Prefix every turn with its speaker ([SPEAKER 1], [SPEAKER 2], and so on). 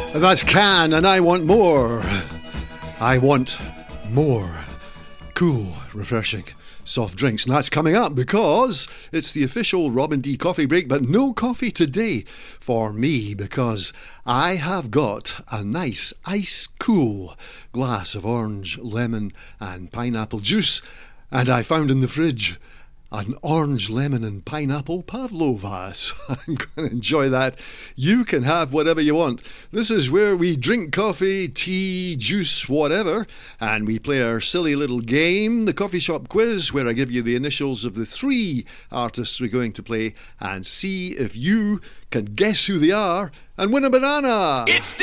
[SPEAKER 1] That's Can, and I want more. I want more cool, refreshing soft drinks. And that's coming up because it's the official Robin D coffee break, but no coffee today for me because I have got a nice ice cool glass of orange, lemon and pineapple juice, and I found in the fridge an orange, lemon and pineapple pavlova. So I'm going to enjoy that. You can have whatever you want. This is where we drink coffee, tea, juice, whatever, and we play our silly little game, the coffee shop quiz, where I give you the initials of the 3 artists we're going to play and see if you can guess who they are and win a banana.
[SPEAKER 2] It's